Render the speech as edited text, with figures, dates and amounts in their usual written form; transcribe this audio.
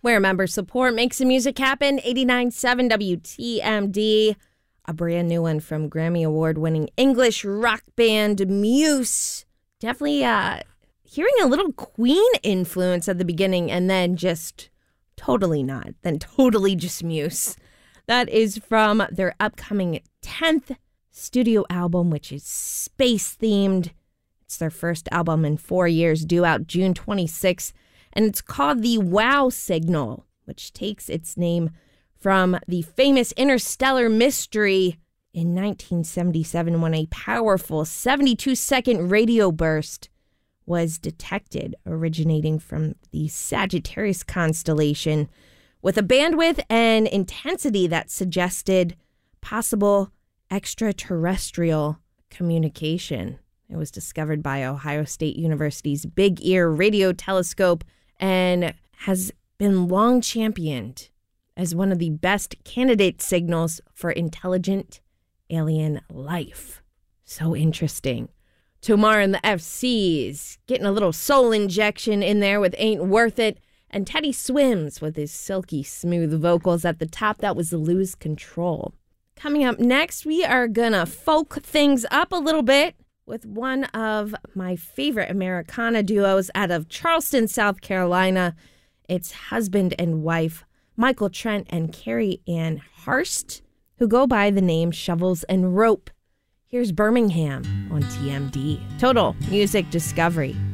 where member support makes the music happen. 89.7 WTMD. A brand new one from Grammy Award-winning English rock band Muse. Definitely hearing a little Queen influence at the beginning and then just totally not. Then totally just Muse. That is from their upcoming 10th studio album, which is space-themed. It's their first album in 4 years, due out June 26th. And it's called The Wow Signal, which takes its name from the famous interstellar mystery in 1977 when a powerful 72-second radio burst was detected originating from the Sagittarius constellation with a bandwidth and intensity that suggested possible extraterrestrial communication. It was discovered by Ohio State University's Big Ear Radio Telescope and has been long championed as one of the best candidate signals for intelligent alien life. So interesting. Tomorrow in the FCs, getting a little soul injection in there with Ain't Worth It. And Teddy Swims with his silky smooth vocals at the top. That was Lose Control. Coming up next, we are gonna folk things up a little bit with one of my favorite Americana duos out of Charleston, South Carolina. It's husband and wife, Michael Trent and Carrie Ann Harst, who go by the name Shovels and Rope. Here's Birmingham on TMD. Total Music Discovery.